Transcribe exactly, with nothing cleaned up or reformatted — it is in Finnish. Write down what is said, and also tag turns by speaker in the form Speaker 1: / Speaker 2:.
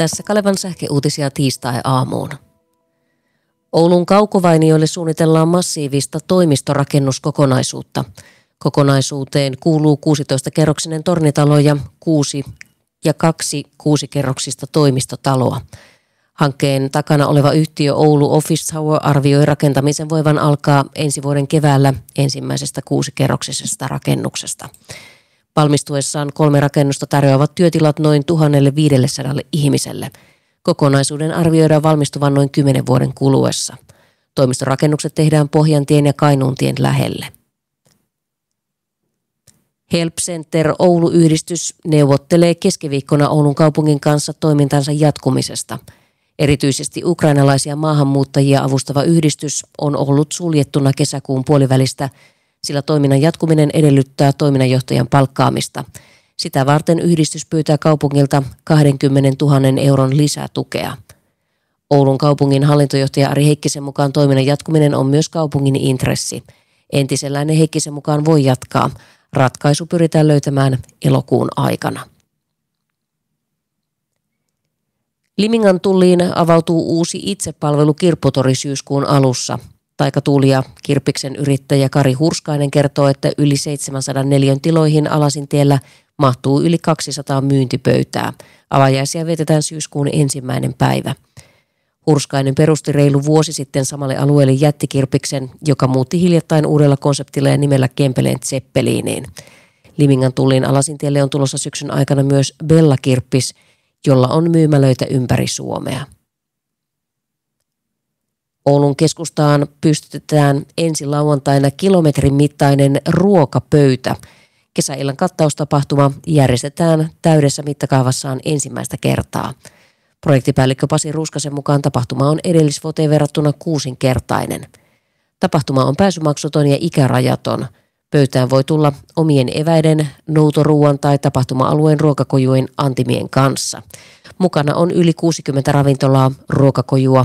Speaker 1: Tässä Kalevan sähkeuutisia tiistai-aamuun. Oulun Kaukovainioille suunnitellaan massiivista toimistorakennuskokonaisuutta. Kokonaisuuteen kuuluu kuusitoista-kerroksinen tornitalo ja kuusi ja kaksi kuusikerroksista toimistotaloa. Hankkeen takana oleva yhtiö Oulu Office Tower arvioi rakentamisen voivan alkaa ensi vuoden keväällä ensimmäisestä kuusikerroksisesta rakennuksesta. Valmistuessaan kolme rakennusta tarjoavat työtilat noin tuhatviisisataa ihmiselle. Kokonaisuuden arvioidaan valmistuvan noin kymmenen vuoden kuluessa. Toimistorakennukset tehdään Pohjantien ja Kainuuntien lähelle. Help Center Oulu-yhdistys neuvottelee keskiviikkona Oulun kaupungin kanssa toimintansa jatkumisesta. Erityisesti ukrainalaisia maahanmuuttajia avustava yhdistys on ollut suljettuna kesäkuun puolivälistä, sillä toiminnan jatkuminen edellyttää toiminnanjohtajan palkkaamista. Sitä varten yhdistys pyytää kaupungilta kaksikymmentätuhatta euron lisätukea. Oulun kaupungin hallintojohtaja Ari Heikkisen mukaan toiminnan jatkuminen on myös kaupungin intressi. Entiselläinen Heikkisen mukaan voi jatkaa. Ratkaisu pyritään löytämään elokuun aikana. Limingan tulliin avautuu uusi itsepalvelu Kirpputori syyskuun alussa. Taikatuuli ja Kirppiksen yrittäjä Kari Hurskainen kertoo, että yli seitsemänsadan neliön tiloihin Alasintiellä mahtuu yli kaksisataa myyntipöytää. Avajaisia vietetään syyskuun ensimmäinen päivä. Hurskainen perusti reilu vuosi sitten samalle alueelle jättikirppiksen, joka muutti hiljattain uudella konseptilla ja nimellä Kempeleen Zeppeliniin. Limingan tullin Alasintielle on tulossa syksyn aikana myös Bella-kirppis, jolla on myymälöitä ympäri Suomea. Oulun keskustaan pystytetään ensi lauantaina kilometrin mittainen ruokapöytä. Kesäillan kattaustapahtuma järjestetään täydessä mittakaavassaan ensimmäistä kertaa. Projektipäällikkö Pasi Ruuskasen mukaan tapahtuma on edellisvuoteen verrattuna kuusinkertainen. Tapahtuma on pääsymaksuton ja ikärajaton. Pöytään voi tulla omien eväiden, noutoruuan tai tapahtuma-alueen ruokakojujen antimien kanssa. Mukana on yli kuusikymmentä ravintolaa, ruokakojua